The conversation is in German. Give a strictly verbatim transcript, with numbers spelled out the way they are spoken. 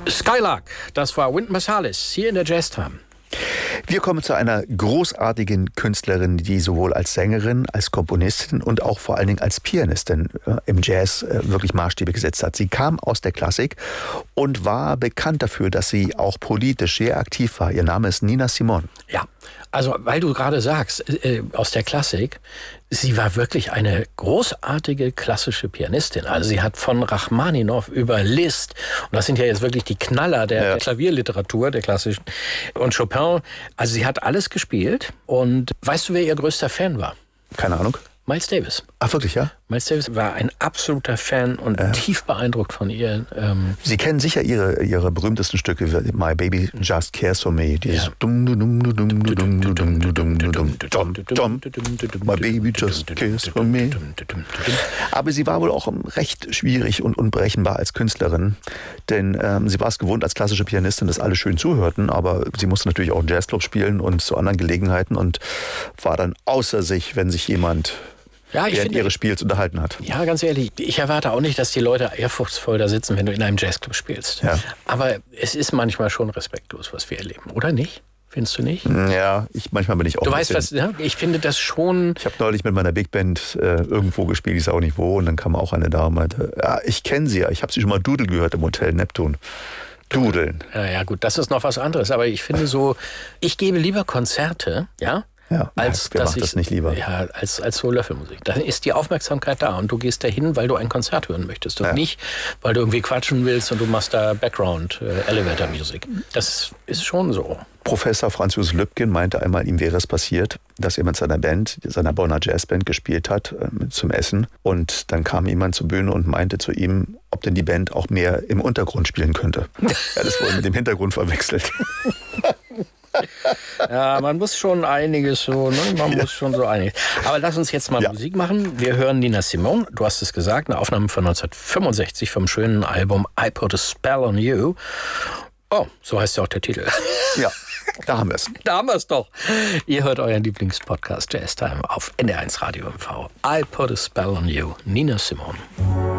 Skylark, das war Wynton Marsalis hier in der Jazztime. Wir kommen zu einer großartigen Künstlerin, die sowohl als Sängerin, als Komponistin und auch vor allen Dingen als Pianistin äh, im Jazz äh, wirklich Maßstäbe gesetzt hat. Sie kam aus der Klassik und war bekannt dafür, dass sie auch politisch sehr aktiv war. Ihr Name ist Nina Simone. Ja, also weil du gerade sagst, äh, aus der Klassik, sie war wirklich eine großartige klassische Pianistin. Also sie hat von Rachmaninow über Liszt, und das sind ja jetzt wirklich die Knaller der, ja. der Klavierliteratur, der klassischen, und Chopin, also sie hat alles gespielt. Und weißt du, wer ihr größter Fan war? Keine Ahnung. Miles Davis. Ach, wirklich, ja? Miles Davis war ein absoluter Fan und ja. tief beeindruckt von ihr. Ähm Sie kennen sicher ihre, ihre berühmtesten Stücke, My Baby Just Cares For Me. Dieses dum dum dum dum dum dum dum dum dum dum My Baby Just Cares For Me. Aber sie war wohl auch recht schwierig und unberechenbar als Künstlerin, denn ähm, sie war es gewohnt als klassische Pianistin, dass alle schön zuhörten, aber sie musste natürlich auch im Jazzclub spielen und zu anderen Gelegenheiten und war dann außer sich, wenn sich jemand Ja, ich während finde, ihres Spiels unterhalten hat. Ja, ganz ehrlich, ich erwarte auch nicht, dass die Leute ehrfurchtsvoll da sitzen, wenn du in einem Jazzclub spielst. Ja. Aber es ist manchmal schon respektlos, was wir erleben, oder nicht? Findest du nicht? Ja, ich, manchmal bin ich auch Du ein weißt was, ja? Ich finde das schon... Ich habe neulich mit meiner Big Band äh, irgendwo gespielt, ich sage auch nicht wo, und dann kam auch eine Dame und meinte, ja, ich kenne sie ja, ich habe sie schon mal Dudel gehört im Hotel Neptun. Dudeln. Ja, ja, gut, das ist noch was anderes, aber ich finde so, ich gebe lieber Konzerte, ja, Ja, als wer dass macht ich, das nicht lieber? Ja, als, als so Löffelmusik. Da ist die Aufmerksamkeit da und du gehst dahin, weil du ein Konzert hören möchtest und ja. nicht, weil du irgendwie quatschen willst und du machst da Background äh, Elevator Music. Das ist schon so. Professor Franz Josef Lübken meinte einmal, ihm wäre es passiert, dass er mit seiner Band, seiner Bonner Jazzband gespielt hat äh, zum Essen, und dann kam jemand zur Bühne und meinte zu ihm, ob denn die Band auch mehr im Untergrund spielen könnte. Er hat es wohl mit dem Hintergrund verwechselt. Ja, man muss schon einiges so, ne? Man ja. muss schon so einiges. Aber lass uns jetzt mal ja. Musik machen. Wir hören Nina Simone, du hast es gesagt, eine Aufnahme von neunzehnhundertfünfundsechzig vom schönen Album I Put a Spell on You. Oh, so heißt ja auch der Titel. Ja, da haben wir es. Da haben wir es doch. Ihr hört euren Lieblingspodcast Jazztime auf N D R eins Radio M V. I Put a Spell on You, Nina Simone.